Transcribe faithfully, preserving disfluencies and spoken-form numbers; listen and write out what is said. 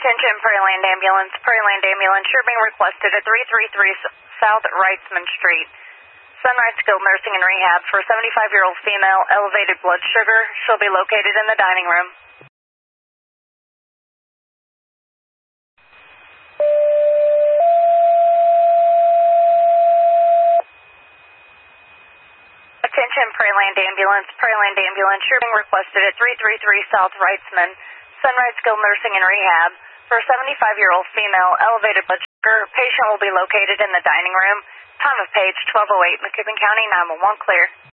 Attention, Prairieland Ambulance. Prairieland Ambulance, you're being requested at three three three South Wrightsman Street. Sunrise Skilled Nursing and Rehab for a seventy-five-year-old female, elevated blood sugar. She'll be located in the dining room. Attention, Prairieland Ambulance. Prairieland Ambulance, you're being requested at three three three South Wrightsman, Sunrise Skilled Nursing and Rehab for a seventy-five-year-old female, elevated blood sugar. Patient will be located in the dining room. Time of page twelve oh eight, McKibbin County, nine one one clear.